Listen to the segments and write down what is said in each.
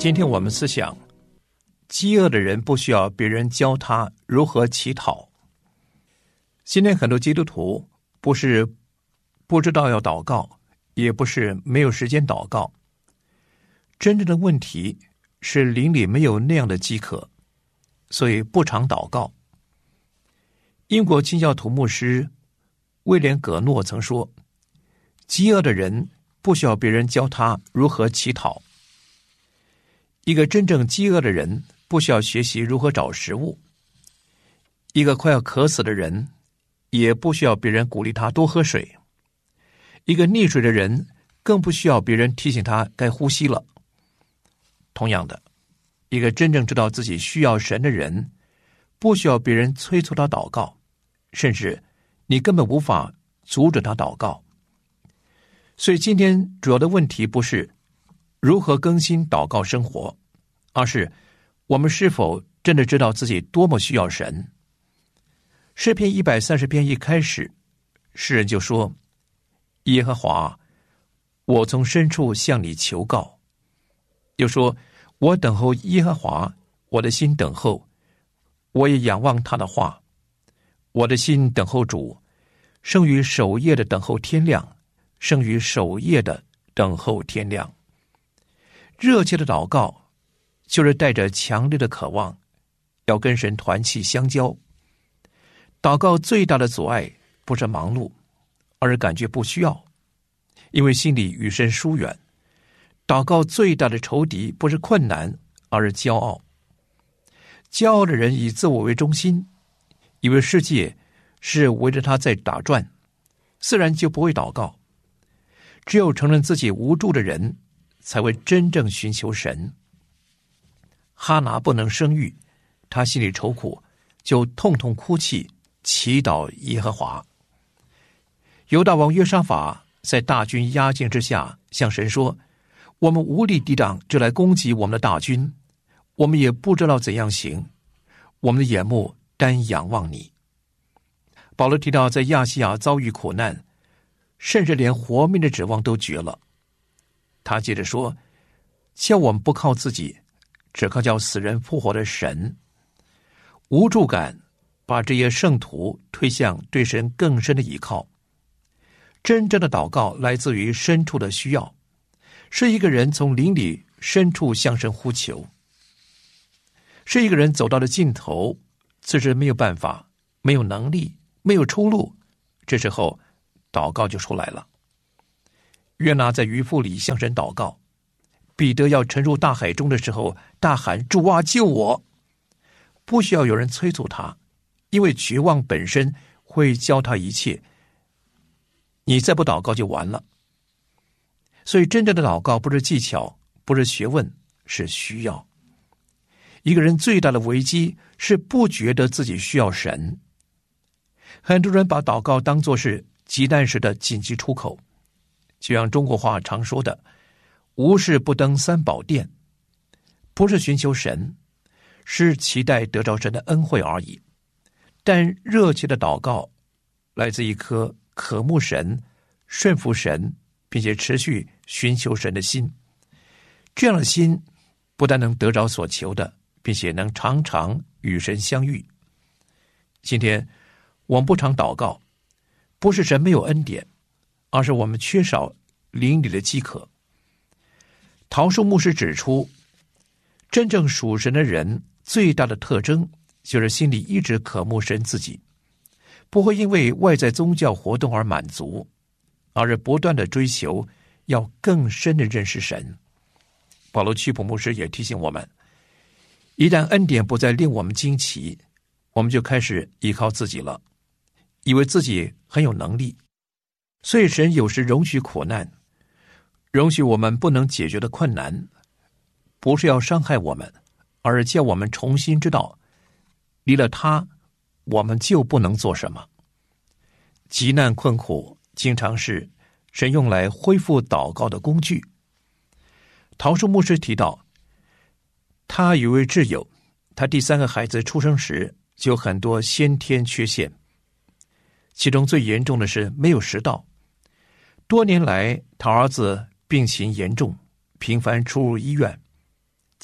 今天我们思想，饥饿的人不需要别人教他如何乞讨。今天很多基督徒不是不知道要祷告，也不是没有时间祷告，真正的问题是灵里没有那样的饥渴，所以不常祷告。英国清教徒牧师威廉·葛诺曾说，饥饿的人不需要别人教他如何乞讨。一个真正饥饿的人不需要学习如何找食物，一个快要渴死的人也不需要别人鼓励他多喝水，一个溺水的人更不需要别人提醒他该呼吸了。同样的，一个真正知道自己需要神的人不需要别人催促他祷告，甚至你根本无法阻止他祷告。所以今天主要的问题不是如何更新祷告生活，而是我们是否真的知道自己多么需要神。诗篇130篇一开始，诗人就说，耶和华，我从深处向你求告。又说，我等候耶和华，我的心等候，我也仰望他的话。我的心等候主，胜于守夜的等候天亮，胜于守夜的等候天亮。热切的祷告就是带着强烈的渴望要跟神团契相交。祷告最大的阻碍不是忙碌，而是感觉不需要，因为心里与神疏远。祷告最大的仇敌不是困难，而是骄傲。骄傲的人以自我为中心，以为世界是围着他在打转，自然就不会祷告。只有承认自己无助的人才会真正寻求神。哈拿不能生育，他心里愁苦，就痛痛哭泣，祈祷耶和华。犹大王约沙法在大军压境之下向神说，我们无力抵挡这来攻击我们的大军，我们也不知道怎样行，我们的眼目单仰望你。保罗提到在亚细亚遭遇苦难，甚至连活命的指望都绝了。他接着说，叫我们不靠自己，只靠叫死人复活的神。无助感把这些圣徒推向对神更深的倚靠。真正的祷告来自于深处的需要，是一个人从灵里深处向神呼求，是一个人走到了尽头，自知没有办法，没有能力，没有出路，这时候祷告就出来了。约拿在鱼腹里向神祷告，彼得要沉入大海中的时候大喊，主啊，救我！不需要有人催促他，因为绝望本身会教他一切，你再不祷告就完了。所以真正的祷告不是技巧，不是学问，是需要。一个人最大的危机是不觉得自己需要神。很多人把祷告当作是急难时的紧急出口，就像中国话常说的，无事不登三宝殿，不是寻求神，是期待得着神的恩惠而已。但热切的祷告来自一颗渴慕神、顺服神，并且持续寻求神的心。这样的心不但能得着所求的，并且能常常与神相遇。今天我们不常祷告，不是神没有恩典，而是我们缺少灵里的饥渴。陶树牧师指出，真正属神的人最大的特征就是心里一直渴慕神自己，不会因为外在宗教活动而满足，而是不断的追求要更深的认识神。保罗屈普牧师也提醒我们，一旦恩典不再令我们惊奇，我们就开始依靠自己了，以为自己很有能力。所以神有时容许苦难，容许我们不能解决的困难，不是要伤害我们，而是叫我们重新知道，离了他，我们就不能做什么。急难困苦经常是神用来恢复祷告的工具。陶树牧师提到，他有位挚友，他第3个孩子出生时就有很多先天缺陷，其中最严重的是没有食道。多年来，他儿子病情严重，频繁出入医院，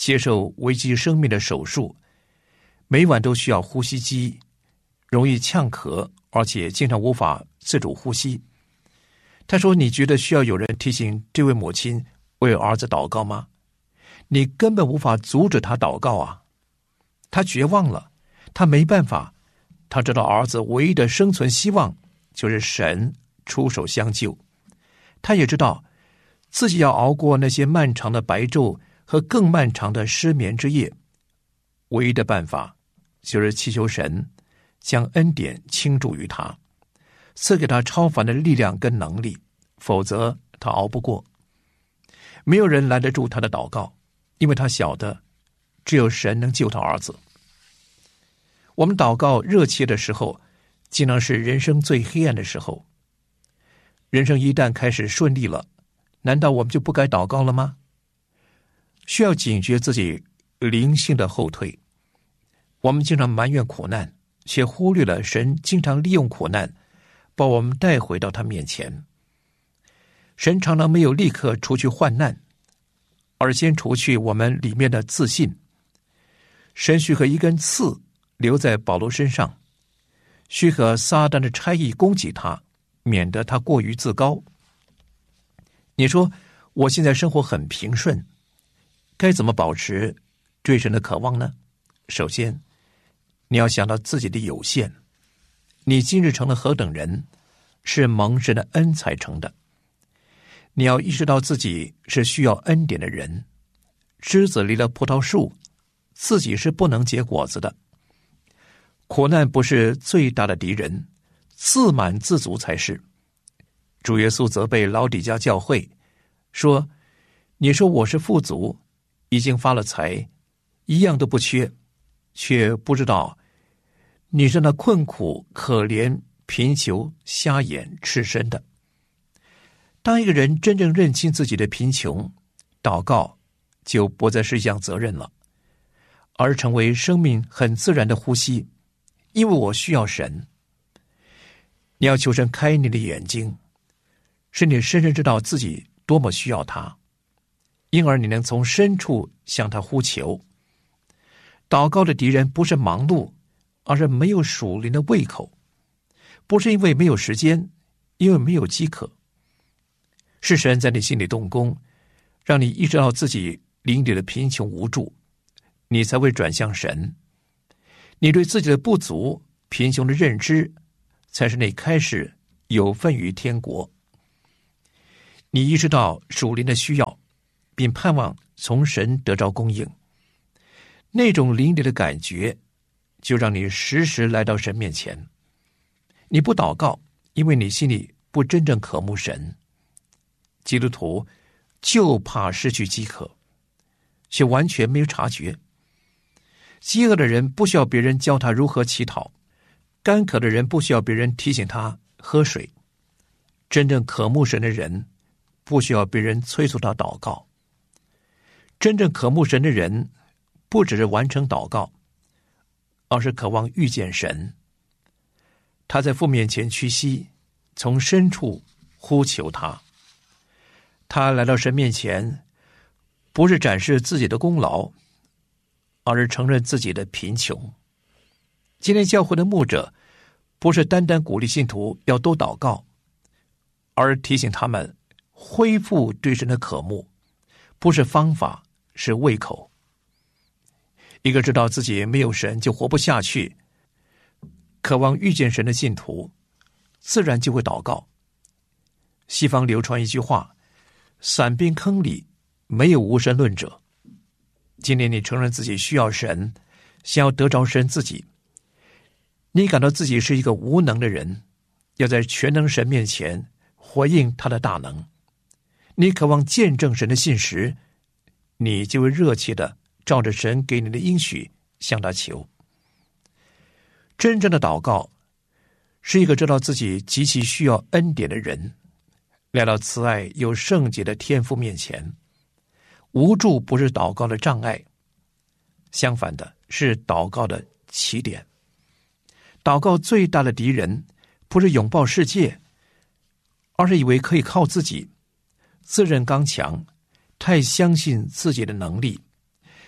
接受危及生命的手术，每晚都需要呼吸机，容易呛咳，而且经常无法自主呼吸。他说，你觉得需要有人提醒这位母亲为儿子祷告吗？你根本无法阻止他祷告啊。他绝望了，他没办法，他知道儿子唯一的生存希望就是神出手相救。他也知道自己要熬过那些漫长的白昼和更漫长的失眠之夜，唯一的办法就是祈求神将恩典倾注于他，赐给他超凡的力量跟能力，否则他熬不过。没有人拦得住他的祷告，因为他晓得只有神能救他儿子。我们祷告热切的时候，经常是人生最黑暗的时候。人生一旦开始顺利了，难道我们就不该祷告了吗？需要警觉自己灵性的后退。我们经常埋怨苦难，却忽略了神经常利用苦难把我们带回到他面前。神常常没有立刻除去患难，而先除去我们里面的自信。神许可一根刺留在保罗身上，许可撒旦的差役攻击他，免得他过于自高。你说我现在生活很平顺，该怎么保持对神的渴望呢？首先，你要想到自己的有限，你今日成了何等人，是蒙神的恩才成的。你要意识到自己是需要恩典的人，枝子离了葡萄树，自己是不能结果子的。苦难不是最大的敌人，自满自足才是。主耶稣责备老底嘉教会说，你说我是富足，已经发了财，一样都不缺，却不知道你是那困苦、可怜、贫穷、瞎眼、赤身的。当一个人真正认清自己的贫穷，祷告就不再是一项责任了，而成为生命很自然的呼吸。因为我需要神。你要求神开你的眼睛，使你深深知道自己多么需要他，因而你能从深处向他呼求。祷告的敌人不是忙碌，而是没有属灵的胃口，不是因为没有时间，因为没有饥渴。是神在你心里动工，让你意识到自己灵里的贫穷无助，你才会转向神。你对自己的不足、贫穷的认知，才是你开始有份于天国。你意识到属灵的需要，并盼望从神得着供应，那种灵里的感觉，就让你时时来到神面前。你不祷告，因为你心里不真正渴慕神。基督徒就怕失去饥渴，却完全没有察觉。饥饿的人不需要别人教他如何乞讨，干渴的人不需要别人提醒他喝水。真正渴慕神的人不需要别人催促他祷告。真正渴慕神的人不只是完成祷告，而是渴望遇见神。他在父面前屈膝，从深处呼求他。他来到神面前，不是展示自己的功劳，而是承认自己的贫穷。今天教会的牧者不是单单鼓励信徒要多祷告，而提醒他们恢复对神的渴慕，不是方法，是胃口。一个知道自己没有神就活不下去，渴望遇见神的信徒，自然就会祷告。西方流传一句话，散兵坑里没有无神论者。今天你承认自己需要神，想要得着神自己，你感到自己是一个无能的人，要在全能神面前回应他的大能。你渴望见证神的信实，你就会热切的照着神给你的应许向他求。真正的祷告是一个知道自己极其需要恩典的人，来到慈爱又圣洁的天父面前。无助不是祷告的障碍，相反的是祷告的起点。祷告最大的敌人不是拥抱世界，而是以为可以靠自己，自认刚强，太相信自己的能力，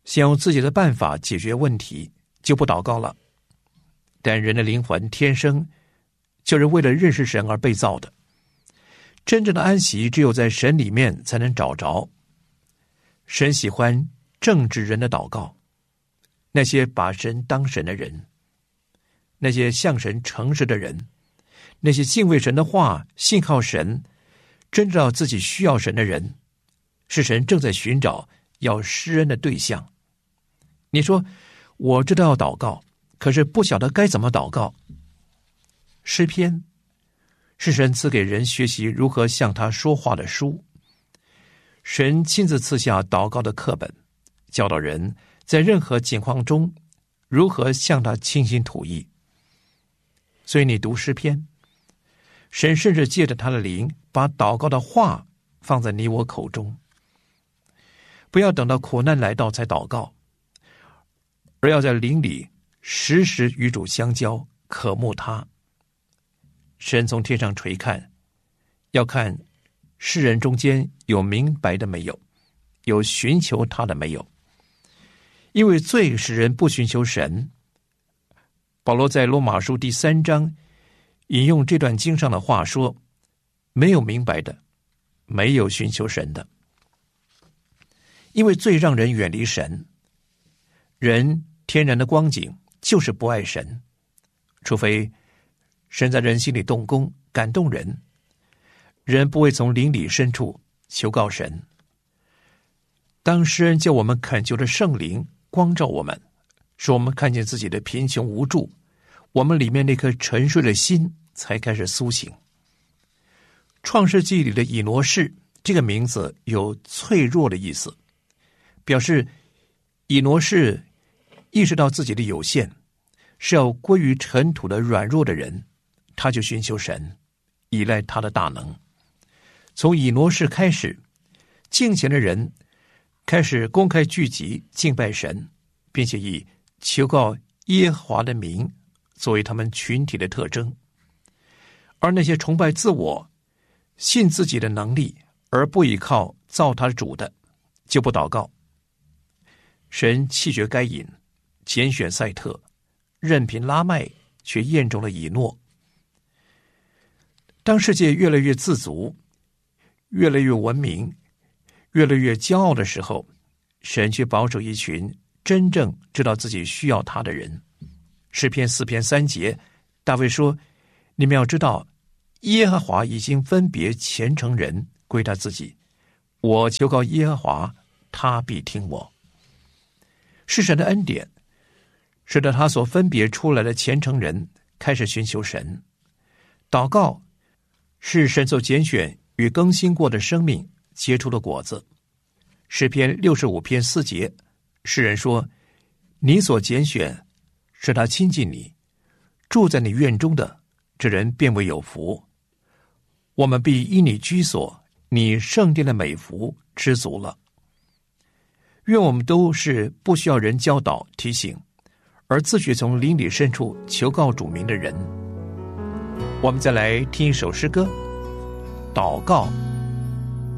想用自己的办法解决问题，就不祷告了。但人的灵魂天生就是为了认识神而被造的，真正的安息只有在神里面才能找着。神喜欢正直人的祷告，那些把神当神的人，那些向神诚实的人，那些敬畏神的话，信靠神，真知道自己需要神的人，是神正在寻找要施恩的对象。你说我知道要祷告，可是不晓得该怎么祷告。诗篇是神赐给人学习如何向他说话的书，神亲自赐下祷告的课本，教导人在任何境况中如何向他倾心吐意。所以你读诗篇，神甚至借着他的灵把祷告的话放在你我口中。不要等到苦难来到才祷告，而要在灵里时时与主相交，渴慕他。神从天上垂看，要看世人中间有明白的没有，有寻求他的没有。因为罪使人不寻求神。保罗在罗马书第3章引用这段经上的话说，没有明白的，没有寻求神的。因为罪让人远离神，人天然的光景就是不爱神，除非神在人心里动工，感动人，人不会从灵里深处求告神。当诗人叫我们恳求的圣灵光照我们，使我们看见自己的贫穷无助，我们里面那颗沉睡的心才开始苏醒。创世纪里的以挪士这个名字有脆弱的意思，表示以挪士意识到自己的有限，是要归于尘土的软弱的人，他就寻求神，依赖他的大能。从以挪士开始，敬虔的人开始公开聚集敬拜神，并且以求告耶和华的名作为他们群体的特征。而那些崇拜自我、信自己的能力而不依靠造他主的，就不祷告。神弃绝该隐，拣选赛特，任凭拉麦，却验中了以诺。当世界越来越自足，越来越文明，越来越骄傲的时候，神却保守一群真正知道自己需要他的人。诗篇4篇3节，大卫说，你们要知道，耶和华已经分别虔诚人归他自己，我求告耶和华，他必听我。是神的恩典，使得他所分别出来的虔诚人开始寻求神。祷告是神所拣选与更新过的生命结出的果子。诗篇65篇4节，诗人说，你所拣选使他亲近你，住在你院中的，这人便为有福。我们必因你居所，你圣殿的美福知足了。愿我们都是不需要人教导提醒，而自觉从灵里深处求告主名的人。我们再来听一首诗歌，祷告